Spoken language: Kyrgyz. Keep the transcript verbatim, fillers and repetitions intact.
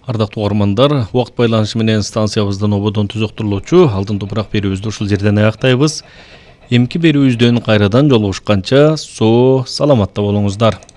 Ардактуу угармандар, убакыт байланышы менен станциябыздан ободон түзөктүрүлүүчү алдын топурак берүүбүздү ушул жерден аяктайбыз. Эмки берүүбүздөн кайрадан жолугушканча соо саламатта болуңуздар.